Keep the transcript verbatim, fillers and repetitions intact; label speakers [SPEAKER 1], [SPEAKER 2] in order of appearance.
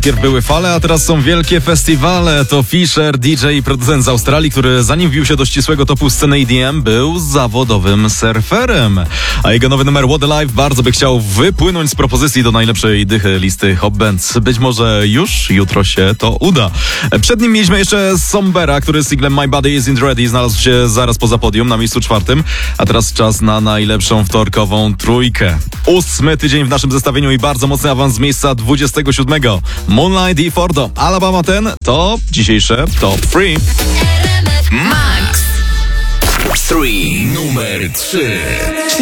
[SPEAKER 1] Najpierw były fale, a teraz są wielkie festiwale. To Fisher, D J i producent z Australii, który zanim wbił się do ścisłego topu sceny E D M, był zawodowym surferem. A jego nowy numer What a Life bardzo by chciał wypłynąć z propozycji do najlepszej dychy listy Hot Bands. Być może już jutro się to uda. Przed nim mieliśmy jeszcze Sombera, który z singlem My Body Isn't Ready znalazł się zaraz poza podium na miejscu czwartym. A teraz czas na najlepszą wtorkową trójkę. Ósmy tydzień w naszym zestawieniu i bardzo mocny awans z miejsca dwudziestego siódmego. Moonlight i Fordo. Alabama ten to dzisiejsze Top trzy.
[SPEAKER 2] Max trzy, numer trzy.